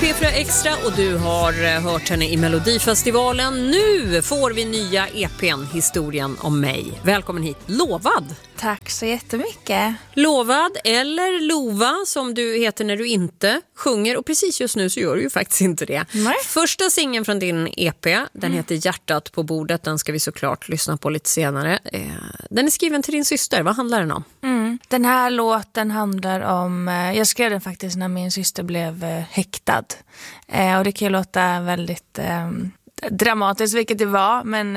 P4 Extra och du har hört henne i Melodifestivalen. Nu får vi nya EP:n Historien om mig. Välkommen hit, Lovad. Tack så jättemycket. Lovad eller Lova som du heter när du inte sjunger. Och precis just nu så gör du ju faktiskt inte det. Nej. Första singeln från din EP, den heter Hjärtat på bordet. Den ska vi såklart lyssna på lite senare. Den är skriven till din syster. Vad handlar den om? Den här låten handlar om... Jag skrev den faktiskt när min syster blev häktad. Och det kan ju låta väldigt dramatiskt, vilket det var. Men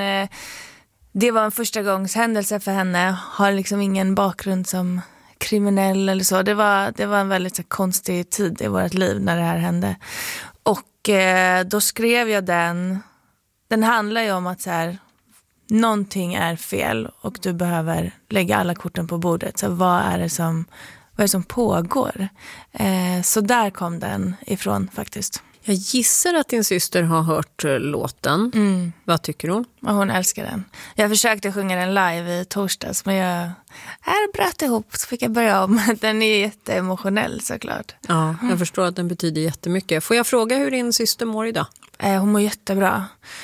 det var en första gångs händelse för henne. Har liksom ingen bakgrund som kriminell eller så. Det var en väldigt så konstig tid i vårt liv när det här hände. Och då skrev jag den. Den handlar ju om att så här... Någonting är fel och du behöver lägga alla korten på bordet. Så vad är det som pågår? Så där kom den ifrån faktiskt. Jag gissar att din syster har hört låten. Vad tycker hon? Och hon älskar den. Jag försökte sjunga den live i torsdags, men jag bröt ihop så fick jag börja om. Den är jätteemotionell såklart. Ja, jag förstår att den betyder jättemycket. Får jag fråga hur din syster mår idag? Hon mår jättebra.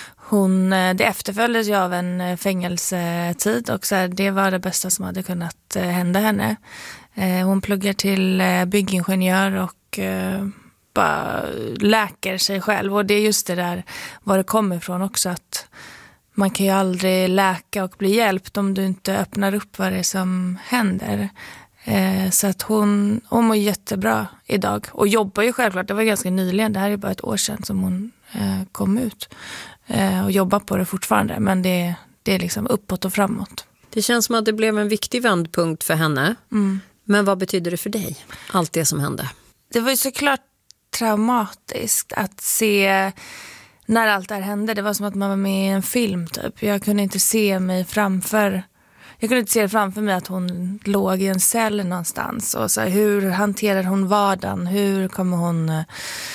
Det efterföljdes ju av en fängelsetid och så här, det var det bästa som hade kunnat hända henne. Hon pluggar till byggingenjör och bara läker sig själv. Och det är just det där var det kommer ifrån också, att man kan ju aldrig läka och bli hjälpt om du inte öppnar upp vad det är som händer. Så att hon mår jättebra idag och jobbar ju självklart. Det var ganska nyligen, det här är bara ett år sedan som hon kom ut och jobbar på det fortfarande, men det är liksom uppåt och framåt. Det känns som att det blev en viktig vändpunkt för henne. Men vad betyder det för dig, allt det som hände? Det var ju såklart traumatiskt att se när allt det här hände. Det var som att man var med i en film typ. Jag kunde inte se framför mig att hon låg i en cell någonstans. Och så här, hur hanterar hon vardagen? Hur kommer hon...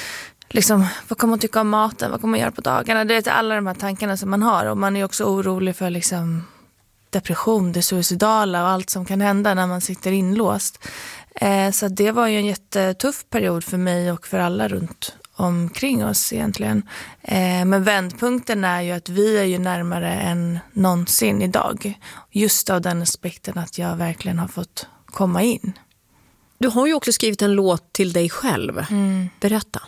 vad kommer hon tycka om maten? Vad kommer hon göra på dagarna? Det är alla de här tankarna som man har. Och man är också orolig för depression, det suicidala och allt som kan hända när man sitter inlåst. Så det var ju en jättetuff period för mig och för alla runt omkring oss egentligen. Men vändpunkten är ju att vi är ju närmare än någonsin idag. Just av den aspekten att jag verkligen har fått komma in. Du har ju också skrivit en låt till dig själv. Berätta.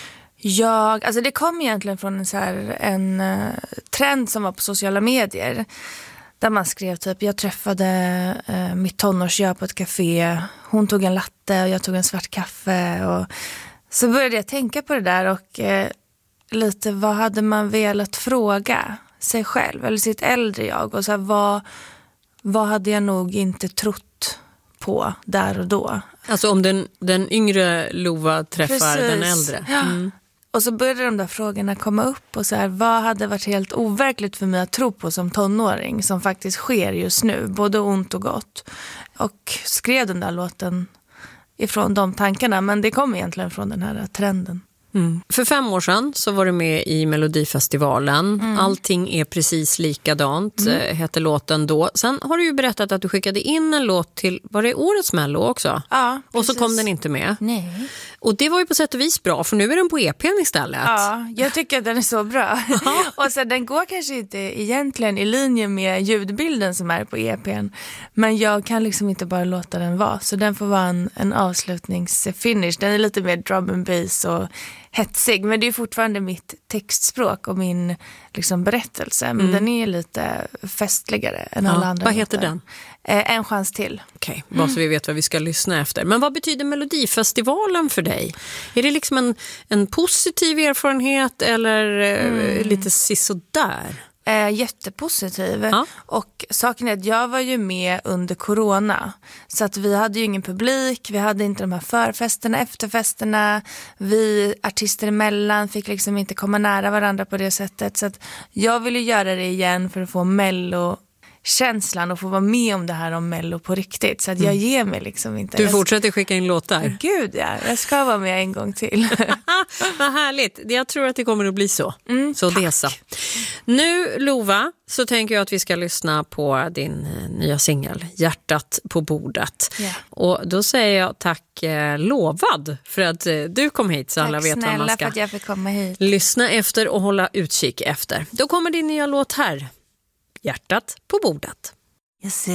Det kom egentligen från en trend som var på sociala medier. Där man skrev typ, jag träffade mitt tonårsjö på ett café. Hon tog en latte och jag tog en svart kaffe. Och så började jag tänka på det där och lite vad hade man velat fråga sig själv eller sitt äldre jag. Och så här, vad hade jag nog inte trott på där och då. Alltså om den yngre Lova träffar Precis. Den äldre. Ja. Och så började de där frågorna komma upp och så här, vad hade varit helt overkligt för mig att tro på som tonåring som faktiskt sker just nu, både ont och gott. Och skrev den där låten ifrån de tankarna, men det kom egentligen från den här trenden. För 5 år sedan så var du med i Melodifestivalen. Allting är precis likadant, heter låten då. Sen har du ju berättat att du skickade in en låt till, var det årets Mello också? Ja, precis. Och så kom den inte med. Nej. Och det var ju på sätt och vis bra, för nu är den på EP:n istället. Ja, jag tycker att den är så bra. Och så den går kanske inte egentligen i linje med ljudbilden som är på EP:n. Men jag kan liksom inte bara låta den vara. Så den får vara en avslutningsfinish. Den är lite mer drum and bass och hetsig. Men det är fortfarande mitt textspråk och min berättelse. Men den är lite festligare än alla andra. Vad heter den? En chans till. Okej, bara så vi vet vad vi ska lyssna efter. Men vad betyder Melodifestivalen för dig? Är det liksom en positiv erfarenhet eller lite sisådär? Jättepositiv. Ja. Och saken är att jag var ju med under corona. Så att vi hade ju ingen publik. Vi hade inte de här förfesterna, efterfesterna. Vi artister emellan fick liksom inte komma nära varandra på det sättet. Så att jag ville göra det igen för att få Mello känslan och få vara med om det här om Mello på riktigt. Så att jag ger mig liksom inte. Du fortsätter skicka in låtar? Gud ja, jag ska vara med en gång till. Vad härligt. Jag tror att det kommer att bli så. Så tack. det så. Nu, Lova, så tänker jag att vi ska lyssna på din nya singel, Hjärtat på bordet. Yeah. Och då säger jag tack Lovad för att du kom hit så alla vet vad man Tack snälla ska för att jag fick komma hit. lyssna efter och hålla utkik efter. Då kommer din nya låt här, Hjärtat på bordet. Jag ser